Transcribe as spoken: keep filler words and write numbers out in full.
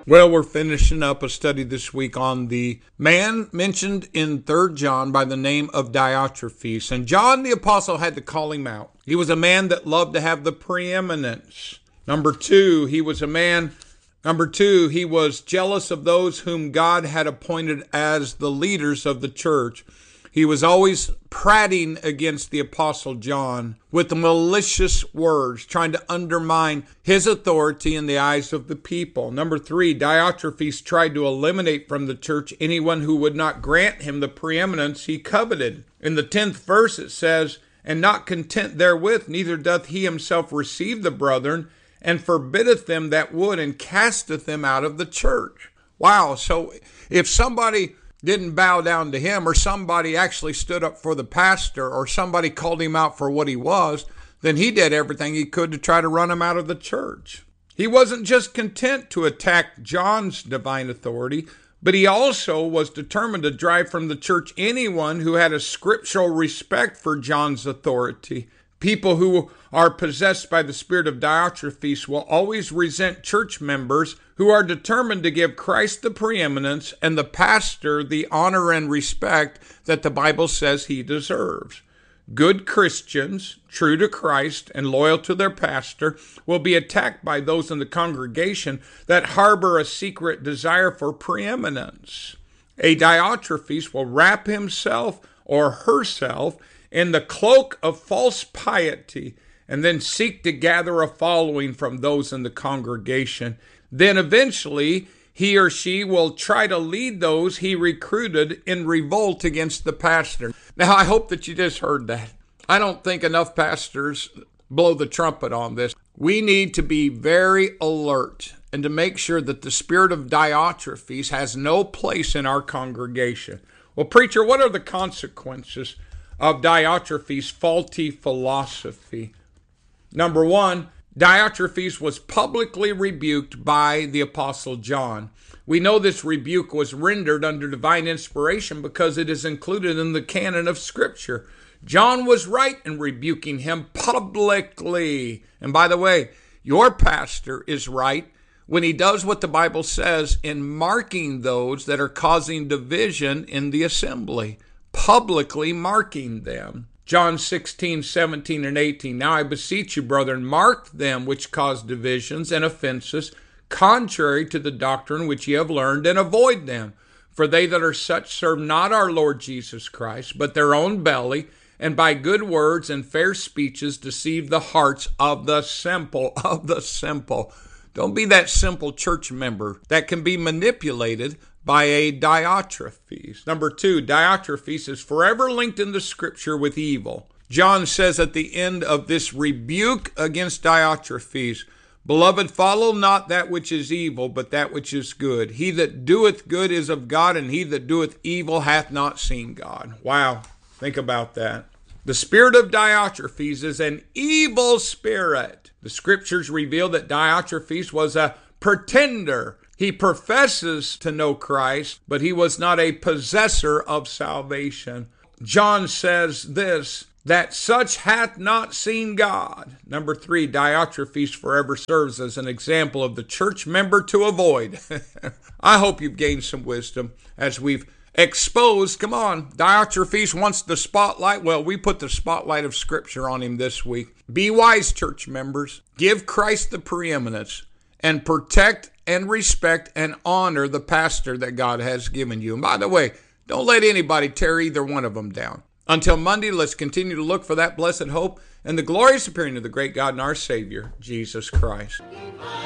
Well, we're finishing up a study this week on the man mentioned in Third John by the name of Diotrephes. And John the Apostle had to call him out. He was a man that loved to have the preeminence. Number two, he was a man, number two, he was jealous of those whom God had appointed as the leaders of the church. He was always prating against the Apostle John with the malicious words, trying to undermine his authority in the eyes of the people. Number three, Diotrephes tried to eliminate from the church anyone who would not grant him the preeminence he coveted. In the tenth verse it says, "And not content therewith, neither doth he himself receive the brethren, and forbiddeth them that would, and casteth them out of the church." Wow, so if somebody didn't bow down to him, or somebody actually stood up for the pastor, or somebody called him out for what he was, then he did everything he could to try to run him out of the church. He wasn't just content to attack John's divine authority, but he also was determined to drive from the church anyone who had a scriptural respect for John's authority. People who are possessed by the spirit of Diotrephes will always resent church members who are determined to give Christ the preeminence and the pastor the honor and respect that the Bible says he deserves. Good Christians, true to Christ and loyal to their pastor, will be attacked by those in the congregation that harbor a secret desire for preeminence. A Diotrephes will wrap himself or herself in the cloak of false piety and then seek to gather a following from those in the congregation. Then eventually he or she will try to lead those he recruited in revolt against the pastor. Now, I hope that you just heard that. I don't think enough pastors blow the trumpet on this. We need to be very alert and to make sure that the spirit of Diotrephes has no place in our congregation. Well, preacher, what are the consequences of Diotrephes' faulty philosophy? Number one, Diotrephes was publicly rebuked by the Apostle John. We know this rebuke was rendered under divine inspiration because it is included in the canon of Scripture. John was right in rebuking him publicly. And by the way, your pastor is right when he does what the Bible says in marking those that are causing division in the assembly, publicly marking them. John sixteen, seventeen, and eighteen. "Now I beseech you, brethren, mark them which cause divisions and offenses, contrary to the doctrine which ye have learned, and avoid them. For they that are such serve not our Lord Jesus Christ, but their own belly, and by good words and fair speeches deceive the hearts of the simple." Of the simple. Don't be that simple church member that can be manipulated by a Diotrephes. Number two, Diotrephes is forever linked in the Scripture with evil. John says at the end of this rebuke against Diotrephes, "Beloved, follow not that which is evil, but that which is good. He that doeth good is of God, and he that doeth evil hath not seen God." Wow, think about that. The spirit of Diotrephes is an evil spirit. The Scriptures reveal that Diotrephes was a pretender. He professes to know Christ, but he was not a possessor of salvation. John says this, that such hath not seen God. Number three, Diotrephes forever serves as an example of the church member to avoid. I hope you've gained some wisdom as we've exposed. Come on, Diotrephes wants the spotlight. Well, we put the spotlight of Scripture on him this week. Be wise, church members. Give Christ the preeminence and protect and respect and honor the pastor that God has given you. And by the way, don't let anybody tear either one of them down. Until Monday, let's continue to look for that blessed hope and the glorious appearing of the great God and our Savior, Jesus Christ.